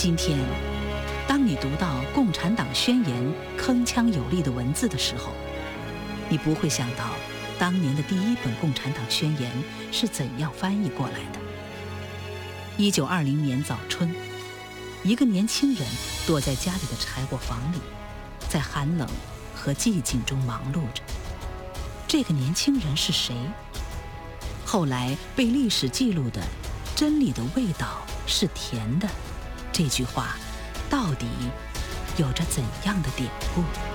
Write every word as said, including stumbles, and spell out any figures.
今天，当你读到《共产党宣言》铿锵有力的文字的时候，你不会想到当年的第一本《共产党宣言》是怎样翻译过来的。一九二零年早春，一个年轻人躲在家里的柴火房里，在寒冷和寂静中忙碌着。这个年轻人是谁？后来被历史记录的“真理的味道是甜的”这句话，到底有着怎样的典故？